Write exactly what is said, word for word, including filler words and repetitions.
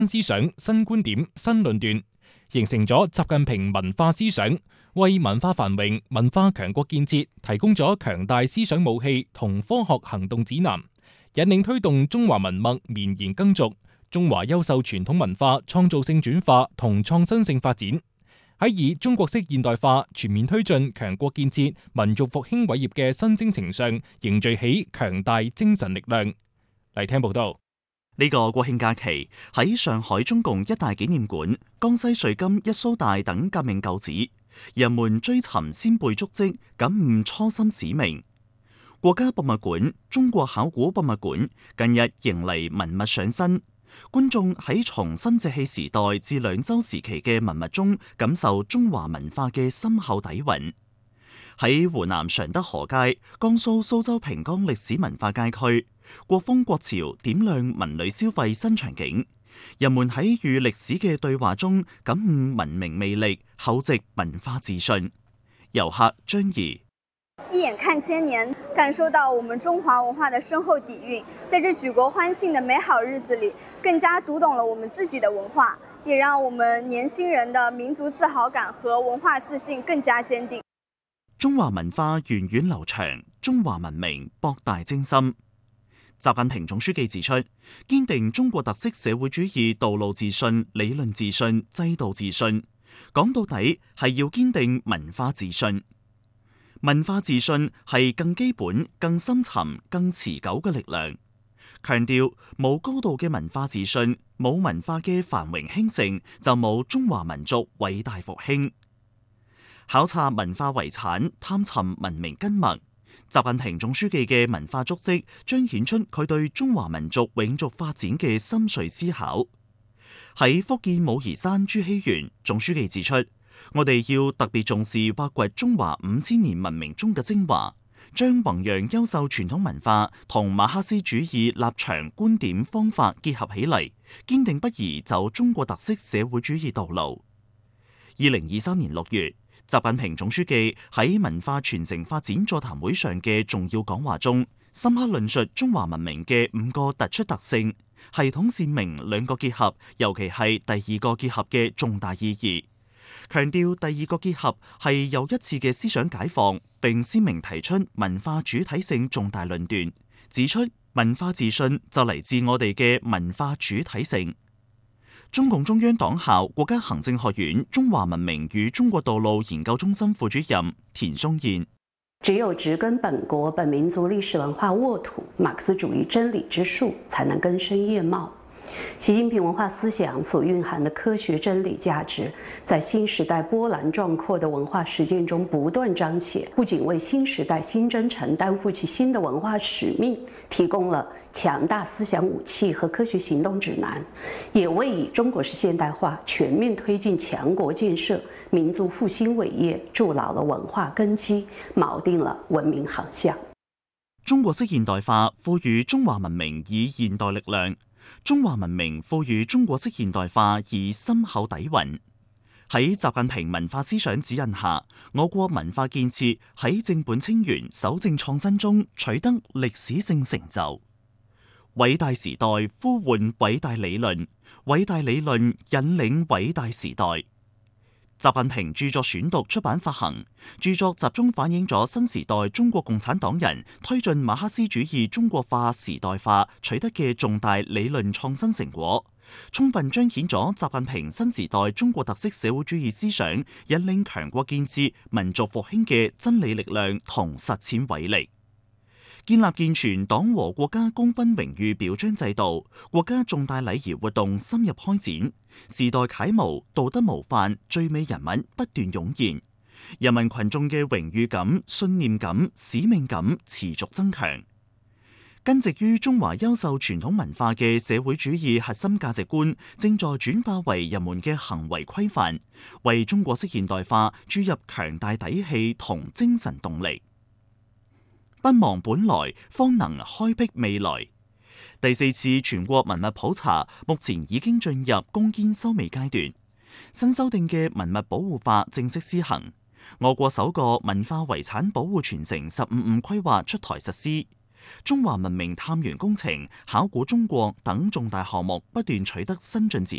新思想、新觀點、新論斷，形成咗習近平文化思想，為文化繁榮、文化強國建設提供咗強大思想武器同科學行動指南，引領推動中華文脈綿延耕續，中華優秀傳統文化創造性轉化同創新性發展，喺以中國式現代化全面推進強國建設、民族復興偉業嘅新征程上凝聚起強大精神力量。嚟聽報道。 呢個國慶假期喺上海中共一大紀念館、江西瑞金一蘇大等革命舊址，人們追尋先輩足跡，感悟初心使命。國家博物館、中國考古博物館近日迎嚟文物上新，觀眾喺從新石器時代至兩周時期嘅文物中，感受中華文化嘅深厚底蘊。喺湖南常德河街、江蘇蘇州平江歷史文化街區，國風國潮點亮文旅消費新場景，人們喺與歷史嘅對話中感悟文明魅力、厚植文化自信。遊客張儀： 一眼看千年，感受到我們中華文化的深厚底蘊，在這舉國歡慶的美好日子裏，更加讀懂了我們自己的文化，也讓我們年輕人的民族自豪感和文化自信更加堅定。 中華文化源遠流長，中華文明博大精深。習近平總書記指出，堅定中國特色社會主義道路自信、理論自信、制度自信，講到底係要堅定文化自信。文化自信係更基本、更深沉、更持久嘅力量。強調冇高度嘅文化自信，冇文化嘅繁榮興盛，就冇中華民族偉大復興。考察文化遺產，探尋文明根脈。習近平總書記嘅文化足跡彰顯出佢對中華民族永續發展嘅深邃思考。喺福建武夷山朱熹園，總書記指出，我哋要特別重視挖掘中華五千年文明中嘅精華，將弘揚優秀傳統文化同馬克思主義立場觀點方法結合起嚟，堅定不移走中國特色社會主義道路。二零二三年六月，習近平總書記喺文化傳承發展座談會上嘅重要講話中，深刻論述中華文明嘅五個突出特性，系統鮮明兩個結合，尤其係第二個結合嘅重大意義。強調第二個結合係又一次嘅思想解放，並鮮明提出文化主體性重大論斷，指出文化自信就嚟自我哋嘅文化主體性。中共中央黨校國家行政學院中華文明與中國道路研究中心副主任田松燕： 只有植根本國本民族歷史文化沃土，馬克思主義真理之樹才能根深葉茂。習近平文化思想所蘊含的科學真理價值，在新時代波瀾壯闊的文化實踐中不斷彰顯，不僅為新時代新征程擔負起新的文化使命提供了強大思想武器和科學行動指南，也為以中國式現代化全面推進強國建設、民族復興偉業築牢了文化根基，錨定了文明航向。 中國式現代化賦予中華文明以現代力量，中華文明賦予中國式現代化以深厚底蘊。喺習近平文化思想指引下，我國文化建設喺正本清源、守正創新中取得歷史性成就。偉大時代呼喚偉大理論，偉大理論引領偉大時代。習近平著作選讀出版發行，著作集中反映咗新時代中國共產黨人推進馬克思主義中國化時代化取得嘅重大理論創新成果，充分彰顯咗習近平新時代中國特色社會主義思想引領強國建設、民族復興嘅真理力量同實踐偉力。建立健全黨和國家功勳榮譽表彰制度，國家重大禮儀活動深入開展，時代楷模、道德模範、最美人物不斷湧現，人民群眾嘅榮譽感、信念感、使命感持續增強。根植於中華優秀傳統文化嘅社會主義核心價值觀，正在轉化為人們嘅行為規範，為中國式現代化注入強大底氣同精神動力。不忘本來，方能開闢未來。第四次全國文物普查目前已經進入攻堅收尾階段，新修訂嘅文物保護法正式施行。我國首個文化遺產保護傳承十五五規劃出台實施，中華文明探源工程、考古中國等重大項目不斷取得新進展。